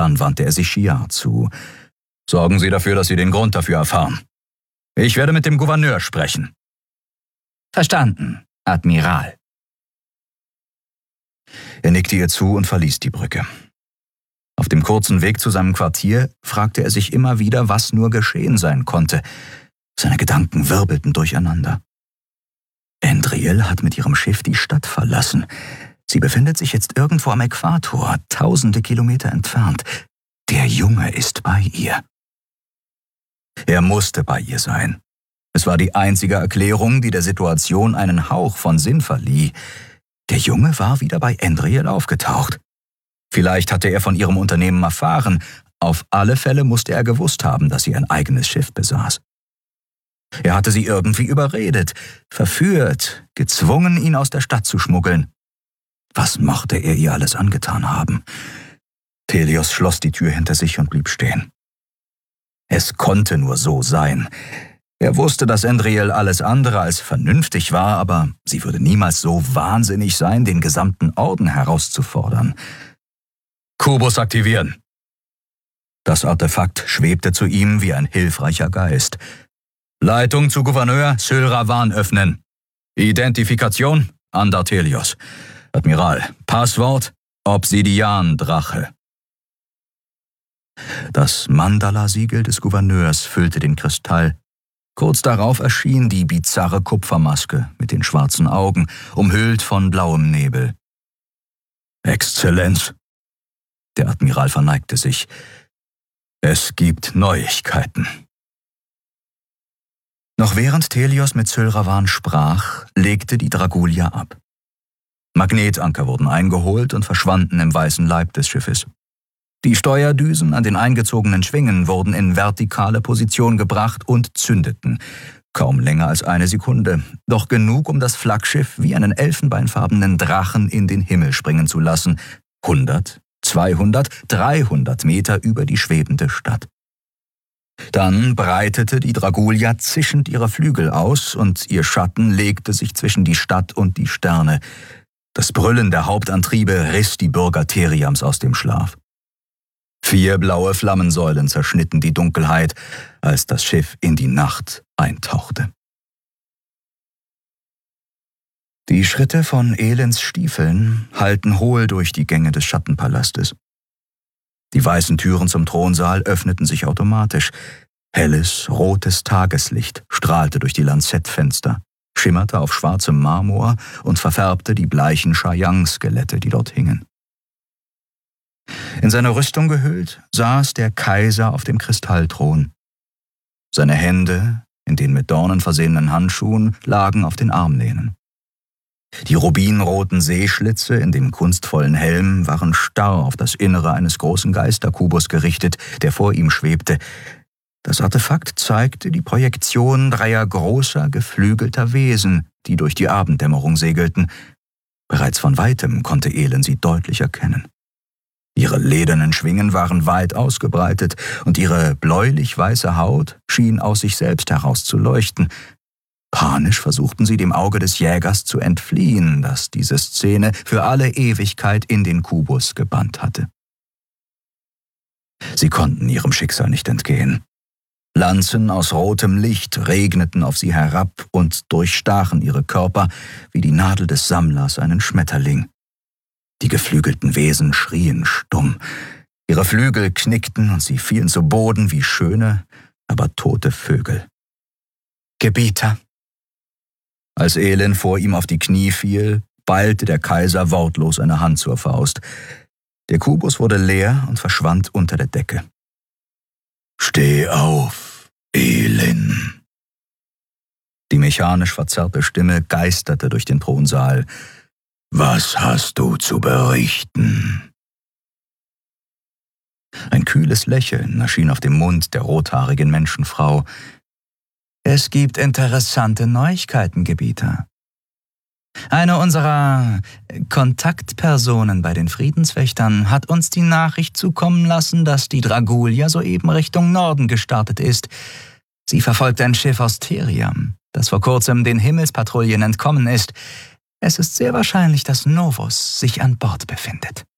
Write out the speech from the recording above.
Dann wandte er sich Chiard zu. »Sorgen Sie dafür, dass Sie den Grund dafür erfahren. Ich werde mit dem Gouverneur sprechen.« »Verstanden, Admiral.« Er nickte ihr zu und verließ die Brücke. Auf dem kurzen Weg zu seinem Quartier fragte er sich immer wieder, was nur geschehen sein konnte. Seine Gedanken wirbelten durcheinander. Andriel hat mit ihrem Schiff die Stadt verlassen. Sie befindet sich jetzt irgendwo am Äquator, tausende Kilometer entfernt. Der Junge ist bei ihr. Er musste bei ihr sein. Es war die einzige Erklärung, die der Situation einen Hauch von Sinn verlieh. Der Junge war wieder bei Andriel aufgetaucht. Vielleicht hatte er von ihrem Unternehmen erfahren. Auf alle Fälle musste er gewusst haben, dass sie ein eigenes Schiff besaß. Er hatte sie irgendwie überredet, verführt, gezwungen, ihn aus der Stadt zu schmuggeln. Was mochte er ihr alles angetan haben? Thelios schloss die Tür hinter sich und blieb stehen. Es konnte nur so sein. Er wusste, dass Andriel alles andere als vernünftig war, aber sie würde niemals so wahnsinnig sein, den gesamten Orden herauszufordern. »Kubus aktivieren!« Das Artefakt schwebte zu ihm wie ein hilfreicher Geist. »Leitung zu Gouverneur Sylravan öffnen. Identifikation Andar Thelios. Admiral, Passwort Obsidian-Drache.« Das Mandala-Siegel des Gouverneurs füllte den Kristall. Kurz darauf erschien die bizarre Kupfermaske mit den schwarzen Augen, umhüllt von blauem Nebel. »Exzellenz!« Der Admiral verneigte sich. »Es gibt Neuigkeiten.« Noch während Thelios mit Sylravan sprach, legte die Dragulia ab. Magnetanker wurden eingeholt und verschwanden im weißen Leib des Schiffes. Die Steuerdüsen an den eingezogenen Schwingen wurden in vertikale Position gebracht und zündeten. Kaum länger als eine Sekunde, doch genug, um das Flaggschiff wie einen elfenbeinfarbenen Drachen in den Himmel springen zu lassen. 100, 200, 300 Meter über die schwebende Stadt. Dann breitete die Dragulia zischend ihre Flügel aus und ihr Schatten legte sich zwischen die Stadt und die Sterne. Das Brüllen der Hauptantriebe riss die Bürger Theriams aus dem Schlaf. 4 blaue Flammensäulen zerschnitten die Dunkelheit, als das Schiff in die Nacht eintauchte. Die Schritte von Elends Stiefeln hallten hohl durch die Gänge des Schattenpalastes. Die weißen Türen zum Thronsaal öffneten sich automatisch. Helles, rotes Tageslicht strahlte durch die Lanzettfenster, schimmerte auf schwarzem Marmor und verfärbte die bleichen Shayang-Skelette, die dort hingen. In seine Rüstung gehüllt, saß der Kaiser auf dem Kristallthron. Seine Hände, in den mit Dornen versehenen Handschuhen, lagen auf den Armlehnen. Die rubinroten Seeschlitze in dem kunstvollen Helm waren starr auf das Innere eines großen Geisterkubus gerichtet, der vor ihm schwebte. Das Artefakt zeigte die Projektion 3 großer, geflügelter Wesen, die durch die Abenddämmerung segelten. Bereits von weitem konnte Elend sie deutlich erkennen. Ihre ledernen Schwingen waren weit ausgebreitet und ihre bläulich-weiße Haut schien aus sich selbst heraus zu leuchten. Panisch versuchten sie dem Auge des Jägers zu entfliehen, das diese Szene für alle Ewigkeit in den Kubus gebannt hatte. Sie konnten ihrem Schicksal nicht entgehen. Lanzen aus rotem Licht regneten auf sie herab und durchstachen ihre Körper wie die Nadel des Sammlers einen Schmetterling. Die geflügelten Wesen schrien stumm. Ihre Flügel knickten und sie fielen zu Boden wie schöne, aber tote Vögel. »Gebieter!« Als Elend vor ihm auf die Knie fiel, ballte der Kaiser wortlos eine Hand zur Faust. Der Kubus wurde leer und verschwand unter der Decke. »Steh auf, Elend!« Die mechanisch verzerrte Stimme geisterte durch den Thronsaal. »Was hast du zu berichten?« Ein kühles Lächeln erschien auf dem Mund der rothaarigen Menschenfrau. »Es gibt interessante Neuigkeiten, Gebieter. Eine unserer Kontaktpersonen bei den Friedenswächtern hat uns die Nachricht zukommen lassen, dass die Dragulia soeben Richtung Norden gestartet ist. Sie verfolgt ein Schiff aus Theriam, das vor kurzem den Himmelspatrouillen entkommen ist. Es ist sehr wahrscheinlich, dass Novus sich an Bord befindet.«